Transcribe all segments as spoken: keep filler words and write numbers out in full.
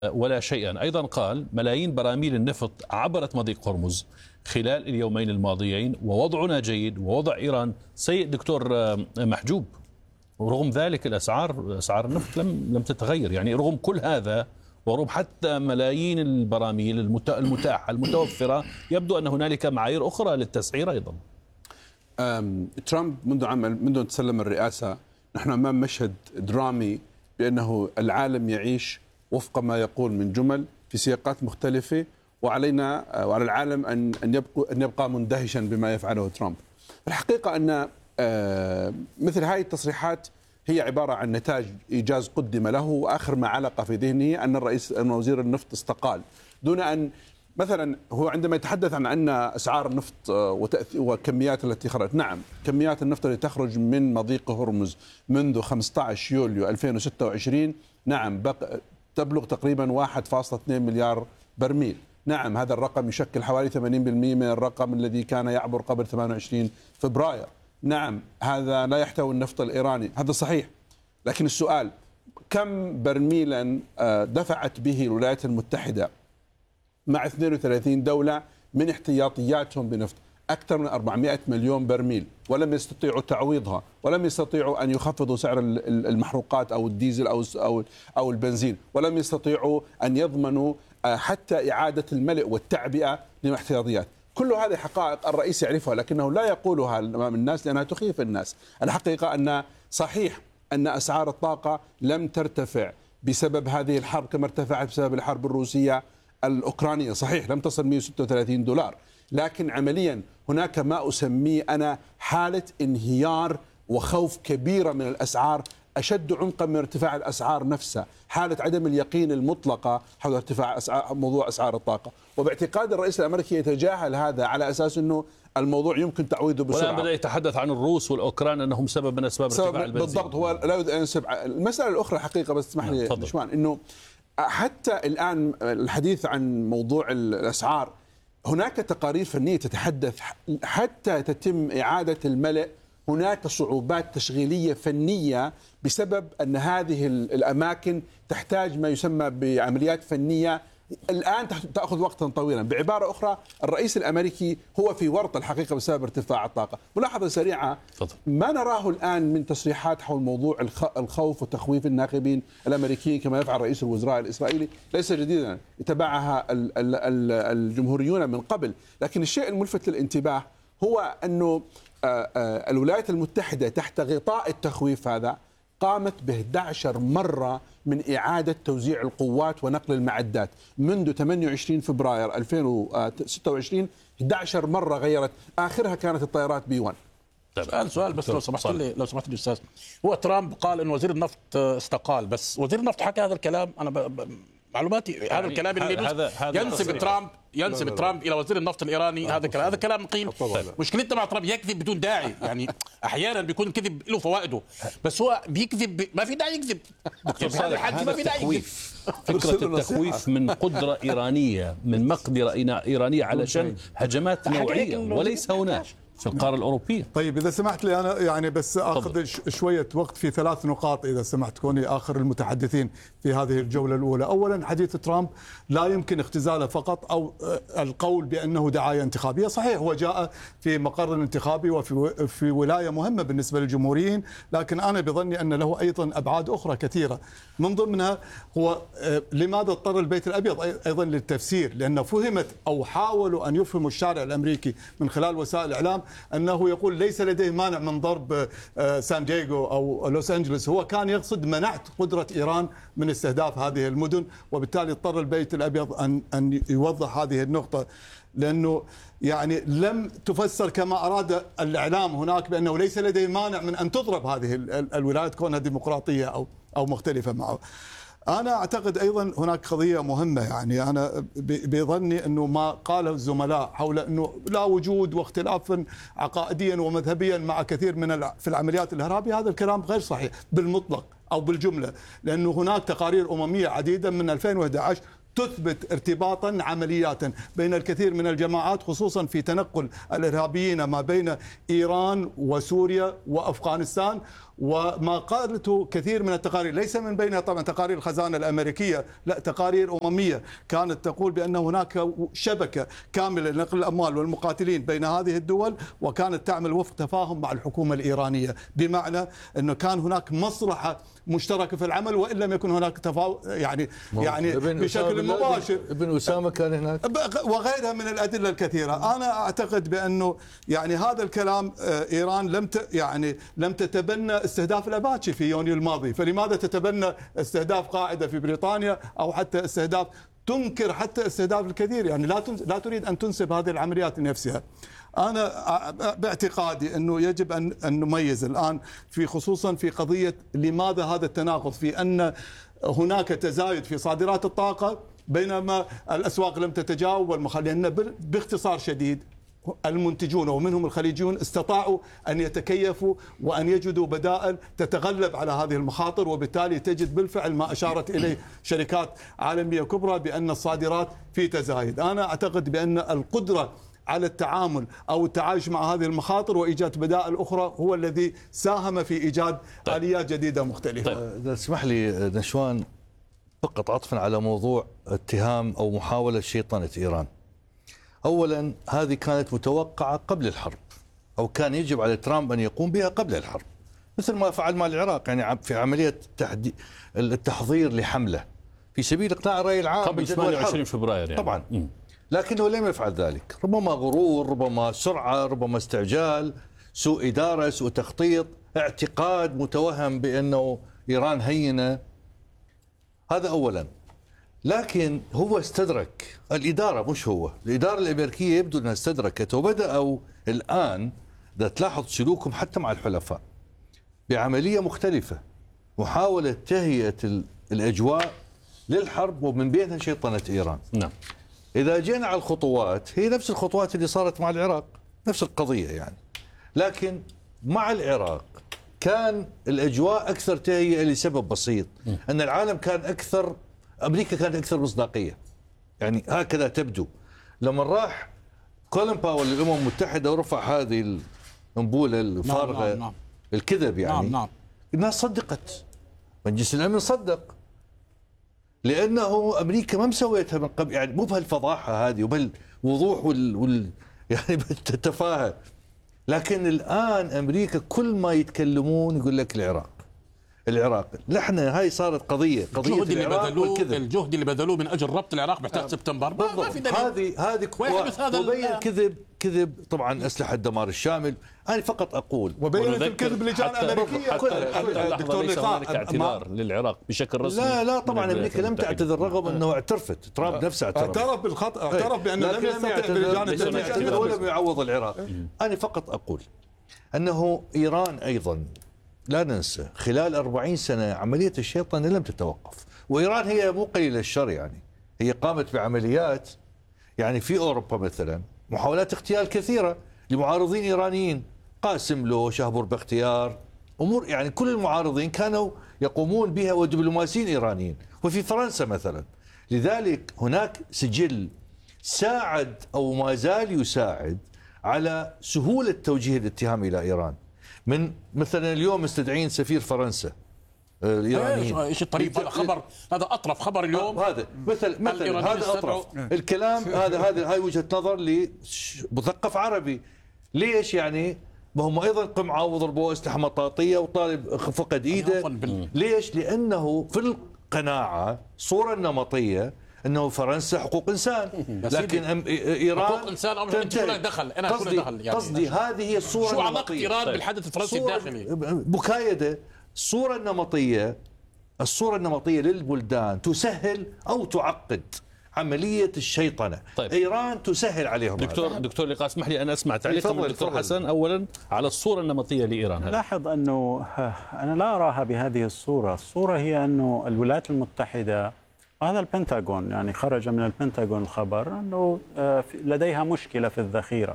ولا شيئا. أيضا قال ملايين براميل النفط عبرت مضيق هرمز خلال اليومين الماضيين ووضعنا جيد ووضع إيران سيء. دكتور محجوب، ورغم ذلك الأسعار أسعار النفط لم لم تتغير، يعني رغم كل هذا ورغم حتى ملايين البراميل المتاحة المتوفرة يبدو أن هنالك معايير أخرى للتسعير أيضا. ترامب منذ عمل منذ أن تسلم الرئاسة نحن أمام مشهد درامي بأنه العالم يعيش وفق ما يقول من جمل في سياقات مختلفة، وعلينا وعلى العالم أن أن يبقى أن يبقى مندهشا بما يفعله ترامب. الحقيقة أن مثل هذه التصريحات هي عبارة عن نتاج إيجاز قدم له، وآخر ما علق في ذهنه أن الرئيس أن وزير النفط استقال دون أن مثلا هو عندما يتحدث عن أن أسعار النفط وكميات التي خرجت، نعم كميات النفط التي تخرج من مضيق هرمز منذ خمسة عشر يوليو ألفين وستة وعشرين نعم تبلغ تقريبا واحد فاصلة اثنين مليار برميل. نعم هذا الرقم يشكل حوالي ثمانين بالمئة من الرقم الذي كان يعبر قبل ثمانية وعشرين فبراير. نعم هذا لا يحتوي النفط الإيراني، هذا صحيح، لكن السؤال كم برميلا دفعت به الولايات المتحدة مع اثنين وثلاثين دولة من احتياطياتهم بنفط؟ أكثر من أربعمئة مليون برميل، ولم يستطيعوا تعويضها، ولم يستطيعوا أن يخفضوا سعر المحروقات أو الديزل أو أو أو البنزين، ولم يستطيعوا أن يضمنوا حتى إعادة الملء والتعبئة للاحتياطيات. كل هذه حقائق الرئيس يعرفها لكنه لا يقولها أمام الناس لأنها تخيف الناس. الحقيقة أن صحيح أن أسعار الطاقة لم ترتفع بسبب هذه الحرب كما ارتفعت بسبب الحرب الروسية الأوكرانية، صحيح لم تصل مئة وستة وثلاثين دولار، لكن عمليا هناك ما أسميه أنا حالة انهيار وخوف كبيرة من الأسعار أشد عمقا من ارتفاع الأسعار نفسها، حالة عدم اليقين المطلقة حول ارتفاع أسعار موضوع أسعار الطاقة. وباعتقاد الرئيس الأمريكي يتجاهل هذا على أساس أنه الموضوع يمكن تعويضه بسرعة. والآن بدأ يتحدث عن الروس والأوكران أنهم سبب من أسباب ارتفاع البنزين. بالضبط، هو لا يريد أن ينسب. المسألة الأخرى حقيقة بس اسمح لي بشوان أنه حتى الآن الحديث عن موضوع الأسعار هناك تقارير فنية تتحدث حتى تتم إعادة الملء هناك صعوبات تشغيلية فنية بسبب أن هذه الأماكن تحتاج ما يسمى بعمليات فنية الآن تأخذ وقتا طويلا. بعبارة أخرى الرئيس الأمريكي هو في ورطة الحقيقة بسبب ارتفاع الطاقة. ملاحظة سريعة، ما نراه الآن من تصريحات حول موضوع الخوف وتخويف الناخبين الأمريكيين كما يفعل رئيس الوزراء الإسرائيلي ليس جديدا، يتبعها الجمهوريون من قبل. لكن الشيء الملفت للانتباه هو أنه الولايات المتحدة تحت غطاء التخويف هذا قامت ب إحدى عشرة مرة من إعادة توزيع القوات ونقل المعدات منذ ثمانية وعشرين فبراير ألفين وستة وعشرين. إحدى عشرة مرة غيرت، آخرها كانت الطائرات بي واحد. سؤال سؤال بس لو سمحت لي لو سمحت لي أستاذ، هو ترامب قال إن وزير النفط استقال، بس وزير النفط حكى هذا الكلام. أنا ب... ب... معلوماتي يعني هذا الكلام اللي هذا هذا ينسب ترامب ينسب لا لا لا. ترامب الى وزير النفط الايراني، هذا كلام هذا كلام قيل. مشكلتنا مع ترامب يكذب بدون داعي، يعني احيانا بيكون الكذب له فوائده، بس هو بيكذب ما في داعي يكذب. هذا الحد ما في داعي يكذب. فكرة التخويف من قدرة إيرانية من مقدرة إيرانية علشان هجمات نوعية وليس هناك في القارة الأوروبية. طيب إذا سمحت لي أنا يعني بس أخذ شوية وقت في ثلاث نقاط إذا سمحت، كوني آخر المتحدثين في هذه الجولة الأولى. أولا حديث ترامب لا يمكن اختزاله فقط أو القول بأنه دعاية انتخابية. صحيح هو جاء في مقر انتخابي وفي في ولاية مهمة بالنسبة للجمهوريين، لكن أنا بظني أن له أيضا أبعاد أخرى كثيرة، من ضمنها هو لماذا اضطر البيت الأبيض أيضا للتفسير، لأنه فهمت أو حاولوا أن يفهموا الشارع الأمريكي من خلال وسائل الإعلام أنه يقول ليس لديه مانع من ضرب سان دييغو أو لوس أنجلوس، هو كان يقصد منعت قدرة إيران من استهداف هذه المدن، وبالتالي اضطر البيت الأبيض أن أن يوضح هذه النقطة، لأنه يعني لم تفسر كما أراد الإعلام هناك بأنه ليس لديه مانع من أن تضرب هذه الولايات كونها ديمقراطية أو أو مختلفة معه. أنا أعتقد أيضا هناك قضية مهمة، يعني أنا بظني أنه ما قاله الزملاء حول أنه لا وجود واختلاف عقائديا ومذهبيا مع كثير من في العمليات الإرهابية، هذا الكلام غير صحيح بالمطلق أو بالجملة، لأنه هناك تقارير أممية عديدة من ألفين وأحد عشر تثبت ارتباطا عملياتا بين الكثير من الجماعات خصوصا في تنقل الإرهابيين ما بين إيران وسوريا وأفغانستان، وما قالته كثير من التقارير، ليس من بينها طبعا تقارير الخزانة الأمريكية، لا تقارير أممية كانت تقول بأن هناك شبكة كاملة لنقل الأموال والمقاتلين بين هذه الدول، وكانت تعمل وفق تفاهم مع الحكومة الإيرانية، بمعنى أنه كان هناك مصلحة مشتركة في العمل، وإن لم يكن هناك تفاوض يعني يعني بشكل مباشر. ابن أسامة كان هناك وغيرها من الأدلة الكثيرة. أنا أعتقد بأنه يعني هذا الكلام إيران لم يعني لم تتبنى استهداف الأباتشي في يونيو الماضي، فلماذا تتبنى استهداف قاعدة في بريطانيا أو حتى استهداف، تنكر حتى استهداف الكثير، يعني لا لا تريد أن تنسب هذه العمليات لنفسها. أنا باعتقادي أنه يجب أن نميز الآن في خصوصا في قضية لماذا هذا التناقض في أن هناك تزايد في صادرات الطاقة بينما الأسواق لم تتجاوب والمخلين. باختصار شديد المنتجون ومنهم الخليجيون استطاعوا أن يتكيفوا وأن يجدوا بدائل تتغلب على هذه المخاطر، وبالتالي تجد بالفعل ما أشارت إليه شركات عالمية كبرى بأن الصادرات في تزايد. أنا أعتقد بأن القدرة على التعامل أو التعايش مع هذه المخاطر وإيجاد بدائل أخرى هو الذي ساهم في إيجاد طيب. آليات جديدة مختلفة. طيب. اسمح لي نشوان فقط عطفا على موضوع اتهام أو محاولة شيطنة إيران. أولا هذه كانت متوقعة قبل الحرب، أو كان يجب على ترامب أن يقوم بها قبل الحرب، مثل ما فعل مع العراق، يعني في عملية التحضير لحملة في سبيل إقناع الرأي العام قبل ثمانية وعشرين فبراير يعني. طبعا م. لكنه لم يفعل ذلك، ربما غرور، ربما سرعة، ربما استعجال، سوء إدارة، سوء تخطيط، اعتقاد متوهم بأنه إيران هينة. هذا أولا. لكن هو استدرك، الإدارة مش هو، الإدارة الأمريكية يبدو أنها استدركت، وبدأوا الآن إذا تلاحظ سلوكهم حتى مع الحلفاء بعملية مختلفة، محاولة تهيئة الأجواء للحرب ومن بينها شيطنة إيران. نعم. إذا جينا على الخطوات هي نفس الخطوات اللي صارت مع العراق، نفس القضية يعني، لكن مع العراق كان الأجواء أكثر تهيئة لسبب بسيط، أن العالم كان أكثر، أمريكا كانت أكثر مصداقية، يعني هكذا تبدو. لما راح كولين باول للأمم المتحدة ورفع هذه الأنبولة الفارغة، نعم نعم نعم. الكذب يعني، نعم نعم. الناس صدقت، مجلس الأمن صدق، لأنه أمريكا ما مسويتها من قبل، يعني مو بهالفضاحة هذه وبهالوضوح وال, وال... يعني بالتفاهة. لكن الآن أمريكا كل ما يتكلمون يقول لك العراق العراق لحنا هاي صارت قضية قضية الجهد اللي بذلوه الجهد اللي بذلوه من أجل ربط العراق بحتاج سبتمبر ما, ما في دليل. هذه هذه وبين كذب كذب طبعا أسلحة الدمار الشامل. أنا فقط أقول وبينت الكذب لجان أمريكية كلها. حتى اللحظة ليس هناك اعتذار للعراق بشكل رسمي. لا لا طبعا أمريكا لم تعتذر رغم أنه اعترفت، ترامب نفسه اعترف اعترف بالخطأ، اعترف بأنه لم يستطيع بلجان ولم يعوض العراق. أنا فقط أقول أنه إيران أيضا لا ننسى خلال أربعين سنة عملية الشيطنة لم تتوقف، وإيران هي مو قليلة الشر، يعني هي قامت بعمليات يعني في أوروبا مثلا محاولات اغتيال كثيرة لمعارضين إيرانيين، قاسم لو، شهبور بختيار، أمور يعني كل المعارضين كانوا يقومون بها ودبلوماسيين إيرانيين، وفي فرنسا مثلا. لذلك هناك سجل ساعد أو ما زال يساعد على سهولة توجيه الاتهام إلى إيران. من مثلا اليوم مستدعين سفير فرنسا الإيرانيين. ايش الطريف هذا؟ خبر هذا اطرف خبر اليوم. هذا مثل مثل هذا اطرف الكلام. هذا هذا هاي وجهة نظر لمثقف عربي. ليش يعني؟ ما هم ايضا قمعه وضربوا اسلحه مطاطيه وطالب فقد ايده. ليش؟ لانه في القناعه صوره نمطيه انه فرنسا حقوق انسان، لكن ايران حقوق انسان او انت شو لك دخل؟ انا شو لك دخل يعني؟ قصدي هذه هي الصوره شو علاقه ايران طيب. بالحدث الفرنسي الداخلي؟ مكايده. الصوره النمطيه الصوره النمطيه للبلدان تسهل او تعقد عمليه الشيطنه. طيب. ايران تسهل عليهم. دكتور هذا. دكتور لقاء اسمح لي ان اسمع تعليق من الدكتور حسن اولا على الصوره النمطيه لايران. لاحظ انه انا لا اراها بهذه الصوره، الصوره هي انه الولايات المتحده، هذا البنتاغون يعني خرج من البنتاغون الخبر انه لديها مشكله في الذخيره،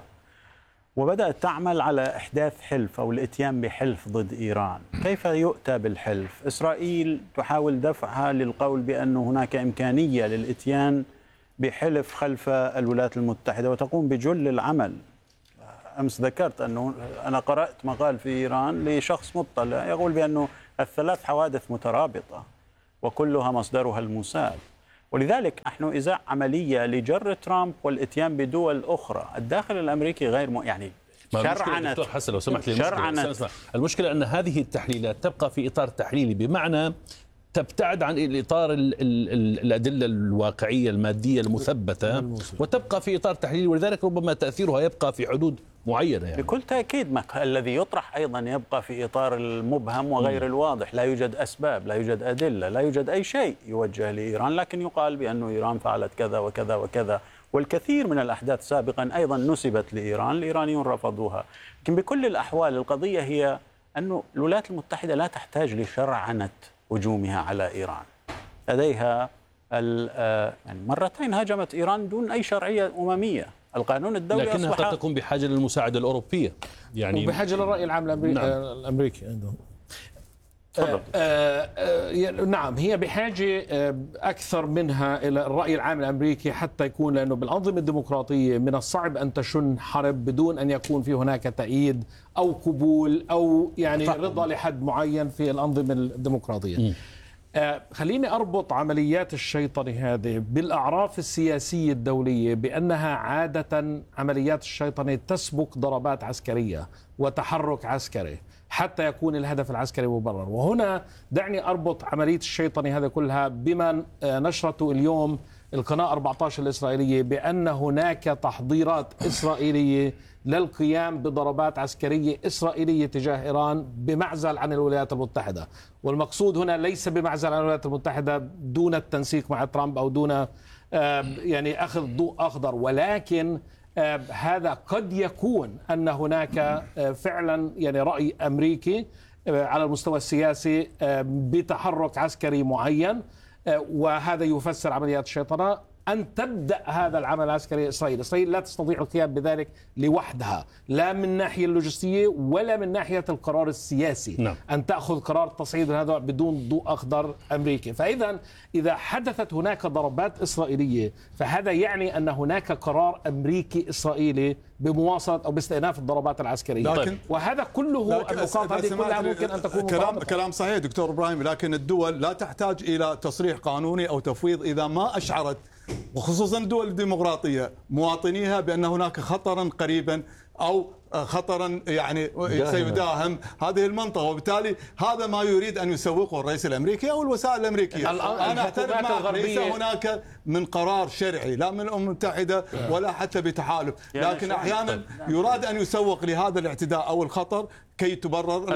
وبدات تعمل على احداث حلف او الاتيان بحلف ضد ايران. كيف يؤتى بالحلف؟ اسرائيل تحاول دفعها للقول بان هناك امكانيه للاتيان بحلف خلف الولايات المتحده وتقوم بجل العمل. أمس ذكرت أنه أنا قرأت مقال في إيران لشخص مطلع يقول بأنه الثلاث حوادث مترابطة وكلها مصدرها الموساد. ولذلك نحن إذا عملية لجر ترامب والإتيان بدول أخرى. الداخل الأمريكي غير م... يعني شرعنت دكتور حسن لو سمحت لي المشكلة. المشكلة أن هذه التحليلات تبقى في إطار تحليلي، بمعنى تبتعد عن الإطار ال ال ال الأدلة الواقعية المادية المثبتة وتبقى في إطار تحليلي، ولذلك ربما تأثيرها يبقى في حدود معينة. يعني بكل تأكيد ما الذي يطرح أيضا يبقى في إطار المبهم وغير م. الواضح. لا يوجد أسباب، لا يوجد أدلة، لا يوجد أي شيء يوجه لإيران، لكن يقال بأنه إيران فعلت كذا وكذا وكذا. والكثير من الأحداث سابقا أيضا نسبت لإيران، الإيرانيون رفضوها. لكن بكل الأحوال القضية هي أن الولايات المتحدة لا تحتاج لشرعنة هجومها على إيران. لديها يعني مرتين هاجمت إيران دون أي شرعية أممية. القانون الدولي لكنها قد تكون بحاجة للمساعدة الأوروبية، يعني وبحاجة للرأي العام الأمريكي. نعم. الأمريكي عندهم. آه آه آه نعم، هي بحاجة أكثر منها إلى الرأي العام الأمريكي حتى يكون، لأنه بالأنظمة الديمقراطية من الصعب أن تشن حرب بدون أن يكون في هناك تأييد أو قبول أو يعني رضا لحد معين في الأنظمة الديمقراطية. آه خليني أربط عمليات الشيطنة هذه بالأعراف السياسية الدولية، بأنها عادة عمليات الشيطنة تسبق ضربات عسكرية وتحرك عسكري حتى يكون الهدف العسكري مبرر. وهنا دعني أربط عملية الشيطنة هذا كلها بما نشرته اليوم القناة أربعة عشر الإسرائيلية، بأن هناك تحضيرات إسرائيلية للقيام بضربات عسكرية إسرائيلية تجاه إيران بمعزل عن الولايات المتحدة. والمقصود هنا ليس بمعزل عن الولايات المتحدة دون التنسيق مع ترامب أو دون يعني أخذ ضوء أخضر، ولكن هذا قد يكون أن هناك فعلا يعني رأي أمريكي على المستوى السياسي بتحرك عسكري معين، وهذا يفسر عمليات الشيطنة. أن تبدأ هذا العمل العسكري إسرائيل إسرائيل لا تستطيع القيام بذلك لوحدها، لا من ناحية اللوجستية ولا من ناحية القرار السياسي. نعم. أن تأخذ قرار تصعيد هذا بدون ضوء أخضر أمريكي. فإذا إذا حدثت هناك ضربات إسرائيلية فهذا يعني أن هناك قرار أمريكي إسرائيلي بمواصلة أو باستئناف الضربات العسكرية. لكن وهذا كله النقاط هذه كلها ممكن أن تكون كلام مطابقة. كلام صحيح دكتور إبراهيم، لكن الدول لا تحتاج إلى تصريح قانوني أو تفويض إذا ما أشعرت، وخصوصا الدول الديمقراطية، مواطنيها بأن هناك خطرا قريبا أو خطرا يعني سيداهم هذه المنطقة. وبالتالي هذا ما يريد أن يسوقه الرئيس الأمريكي أو الوسائل الأمريكية. أنا أعترف معك، ليس هناك من قرار شرعي لا من الأمم المتحدة ولا حتى بتحالف، لكن أحيانا يراد أن يسوق لهذا الاعتداء أو الخطر كي تبرر.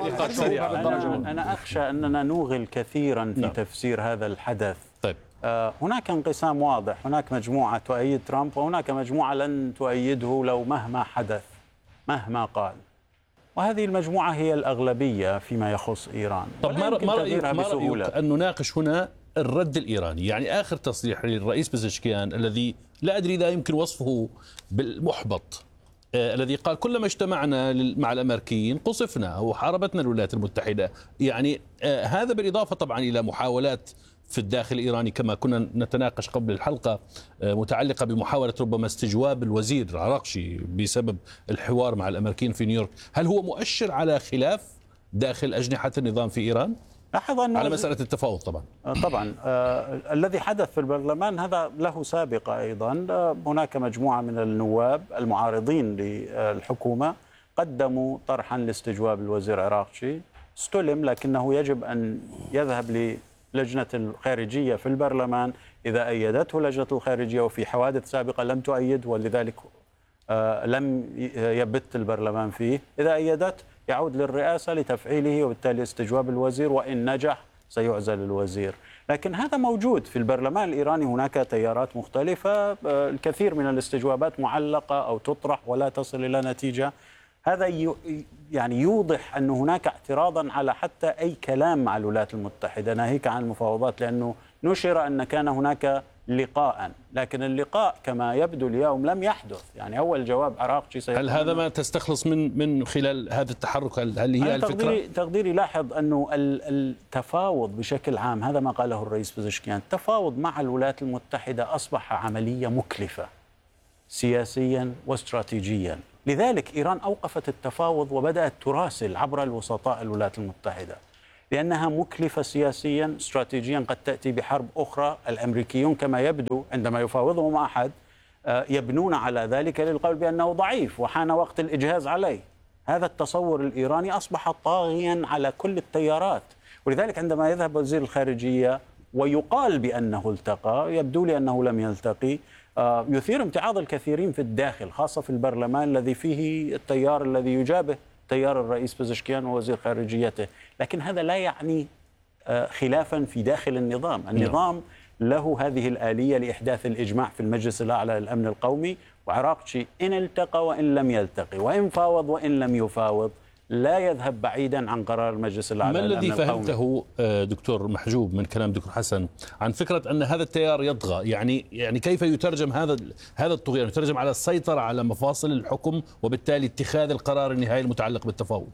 أنا, أنا أخشى أننا نوغل كثيرا في نعم. تفسير هذا الحدث. طيب. هناك انقسام واضح، هناك مجموعة تؤيد ترامب وهناك مجموعة لن تؤيده لو مهما حدث مهما قال، وهذه المجموعة هي الأغلبية فيما يخص إيران. طب ما رأيك أن نناقش هنا الرد الإيراني؟ يعني آخر تصريح للرئيس بزشكيان الذي لا أدري إذا يمكن وصفه بالمحبط، آه الذي قال كلما اجتمعنا مع الأمريكيين قصفنا وحاربتنا الولايات المتحدة. يعني آه هذا بالإضافة طبعا إلى محاولات في الداخل الإيراني كما كنا نتناقش قبل الحلقة متعلقة بمحاولة ربما استجواب الوزير العراقشي بسبب الحوار مع الأمريكيين في نيويورك. هل هو مؤشر على خلاف داخل أجنحة النظام في إيران؟ على مسألة التفاوض طبعا. طبعا آه الذي حدث في البرلمان هذا له سابقة أيضا. آه هناك مجموعة من النواب المعارضين للحكومة قدموا طرحا لاستجواب الوزير العراقشي، استلم، لكنه يجب أن يذهب ل لجنة الخارجية في البرلمان. إذا أيدته لجنة الخارجية وفي حوادث سابقة لم تؤيد ولذلك آه لم يبت البرلمان فيه، إذا أيدت يعود للرئاسة لتفعيله وبالتالي استجواب الوزير، وإن نجح سيعزل الوزير. لكن هذا موجود في البرلمان الإيراني، هناك تيارات مختلفة، آه الكثير من الاستجوابات معلقة أو تطرح ولا تصل إلى نتيجة. هذا يعني يوضح أن هناك اعتراضا على حتى أي كلام مع الولايات المتحدة ناهيك عن المفاوضات، لأنه نشر أن كان هناك لقاء، لكن اللقاء كما يبدو اليوم لم يحدث. يعني أول جواب عراقشي هل هذا ما تستخلص من من خلال هذا التحرك؟ هل هي الفكرة؟ تقديري, تقديري لاحظ أنه التفاوض بشكل عام، هذا ما قاله الرئيس بزشكيان، التفاوض مع الولايات المتحدة أصبح عملية مكلفة سياسيا واستراتيجيا. لذلك إيران أوقفت التفاوض وبدأت تراسل عبر الوسطاء الولايات المتحدة، لأنها مكلفة سياسيا استراتيجيا، قد تأتي بحرب أخرى. الأمريكيون كما يبدو عندما يفاوضهم أحد يبنون على ذلك للقول بأنه ضعيف وحان وقت الإجهاز عليه. هذا التصور الإيراني أصبح طاغيا على كل التيارات، ولذلك عندما يذهب وزير الخارجية ويقال بأنه التقى، يبدو لي أنه لم يلتقي، يثير امتعاض الكثيرين في الداخل، خاصة في البرلمان الذي فيه التيار الذي يجابه تيار الرئيس بزشكيان ووزير خارجيته. لكن هذا لا يعني خلافا في داخل النظام. النظام له هذه الآلية لإحداث الإجماع في المجلس الأعلى للأمن القومي، وعراقشي إن التقى وإن لم يلتقي، وإن فاوض وإن لم يفاوض، لا يذهب بعيدا عن قرار المجلس الأعلى للأمن القومي. ما الذي فهمته دكتور محجوب من كلام دكتور حسن عن فكرة أن هذا التيار يطغى؟ يعني يعني كيف يترجم هذا هذا الطغيان؟ يترجم على السيطرة على مفاصل الحكم وبالتالي اتخاذ القرار النهائي المتعلق بالتفاوض.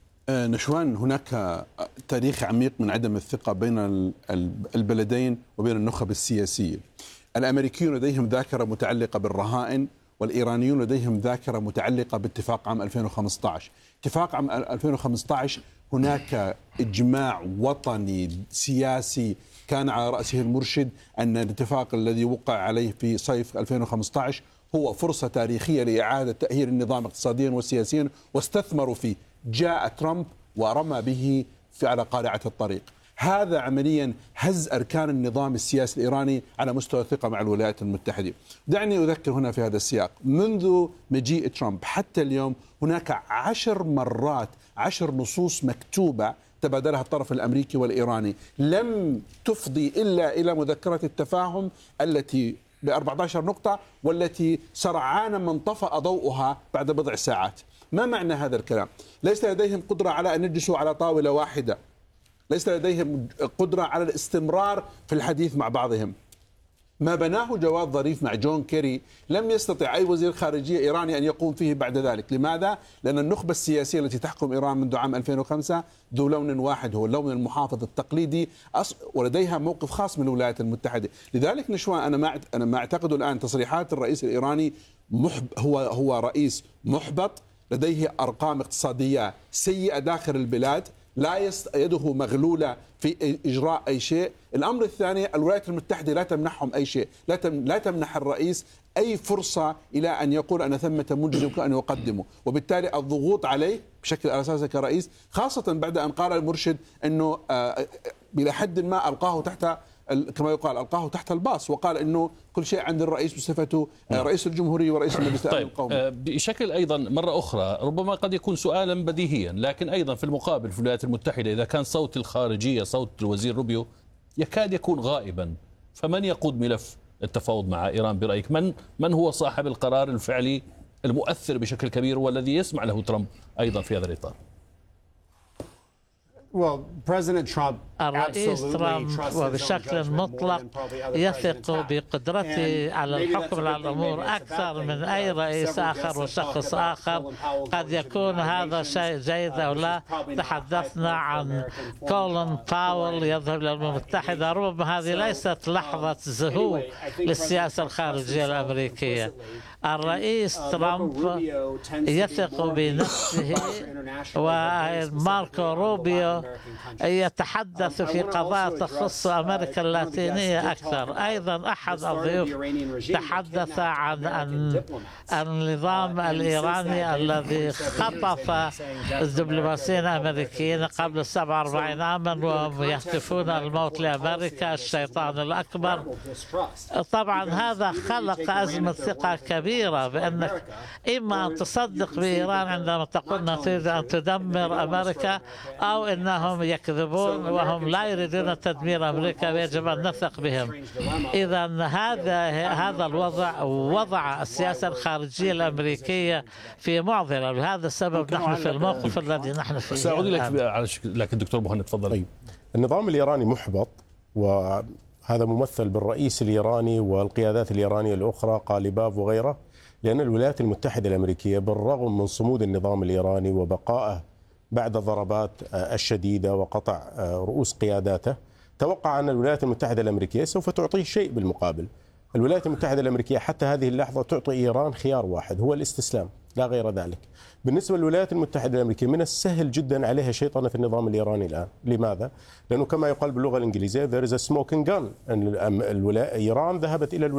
نشوان، هناك تاريخ عميق من عدم الثقة بين البلدين وبين النخب السياسية. الأمريكيون لديهم ذاكرة متعلقة بالرهائن، والإيرانيون لديهم ذاكرة متعلقة باتفاق عام ألفين وخمسة عشر. اتفاق عام ألفين وخمسة عشر هناك إجماع وطني سياسي كان على رأسه المرشد أن الاتفاق الذي وقع عليه في صيف ألفين وخمسة عشر هو فرصة تاريخية لإعادة تأهيل النظام اقتصاديا وسياسيا، واستثمروا فيه. جاء ترامب ورمى به في على قارعة الطريق. هذا عمليا هز أركان النظام السياسي الإيراني على مستوى الثقة مع الولايات المتحدة. دعني أذكر هنا في هذا السياق، منذ مجيء ترامب حتى اليوم هناك عشر مرات عشر نصوص مكتوبة تبادلها الطرف الأمريكي والإيراني لم تفضي إلا إلى مذكرة التفاهم التي ب أربعة عشر نقطة، والتي سرعان ما انطفأ ضوءها بعد بضع ساعات. ما معنى هذا الكلام؟ ليس لديهم قدرة على أن يجلسوا على طاولة واحدة، ليس لديهم قدرة على الاستمرار في الحديث مع بعضهم. ما بناه جواد ظريف مع جون كيري لم يستطع أي وزير خارجية إيراني أن يقوم فيه بعد ذلك. لماذا؟ لأن النخبة السياسية التي تحكم إيران منذ عام ألفين وخمسة ذو لون واحد، هو اللون المحافظ التقليدي، ولديها موقف خاص من الولايات المتحدة. لذلك نشوان، أنا ما أنا ما أعتقد الآن تصريحات الرئيس الإيراني محب هو هو رئيس محبط، لديه أرقام اقتصادية سيئة داخل البلاد، لا يده مغلولة في إجراء أي شيء. الأمر الثاني، الولايات المتحدة لا تمنحهم أي شيء، لا لا تمنح الرئيس أي فرصة إلى أن يقول أن ثمة منجز يمكن أن يقدمه، وبالتالي الضغوط عليه بشكل أساسي كرئيس، خاصة بعد أن قال المرشد أنه بلا حد ما ألقاه تحت كما يقال ألقاه تحت الباص، وقال أنه كل شيء عند الرئيس بصفته رئيس الجمهورية ورئيس المجلس الأمن القومي. بشكل أيضا مرة أخرى ربما قد يكون سؤالا بديهيا، لكن أيضا في المقابل في الولايات المتحدة إذا كان صوت الخارجية صوت الوزير روبيو يكاد يكون غائبا، فمن يقود ملف التفاوض مع إيران برأيك؟ من من هو صاحب القرار الفعلي المؤثر بشكل كبير والذي يسمع له ترامب أيضا في هذا الإطار؟ الرئيس ترامب وبشكل مطلق يثق بقدرته على الحكم على الأمور أكثر من أي رئيس آخر وشخص آخر. قد يكون هذا شيء جيد أو لا. تحدثنا عن كولين باول يذهب للأمم المتحدة، ربما هذه ليست لحظة زهو للسياسة الخارجية الأمريكية. الرئيس ترامب يثق بنفسه، وماركو روبيو يتحدث في قضايا تخص أمريكا اللاتينية أكثر. أيضا أحد الضيوف تحدث عن النظام الإيراني الذي خطف الدبلوماسيين الأمريكيين قبل سبعة وأربعين عاما وهم يهتفون الموت لأمريكا الشيطان الأكبر. طبعا هذا خلق أزمة ثقة كبيرة، بأنك إما أن تصدق بإيران عندما تقول نريد أن تدمر أمريكا، أو إنهم يكذبون وهم لا يريدون تدمير أمريكا ويجب أن نثق بهم. إذا هذا هذا الوضع وضع السياسة الخارجية الأمريكية في معضلة، لهذا السبب نحن في الموقف الذي نحن فيه. سأعود لك لكن دكتور مهند تفضل. طيب. النظام الإيراني محبط، وهذا ممثل بالرئيس الإيراني والقيادات الإيرانية الأخرى قاليباف وغيره، لأن الولايات المتحدة الأمريكية بالرغم من صمود النظام الإيراني وبقائه بعد الضربات الشديدة وقطع رؤوس قياداته، توقع أن الولايات المتحدة الأمريكية سوف تعطيه شيء بالمقابل. الولايات المتحدة الأمريكية حتى هذه اللحظة تعطي إيران خيار واحد، هو الاستسلام لا غير ذلك. بالنسبة للولايات المتحدة الأمريكية من السهل جدا عليها شيطنة النظام الإيراني الآن. لماذا؟ لأنه كما يقال باللغة الإنجليزية there is a smoking gun. إيران ذهبت إلى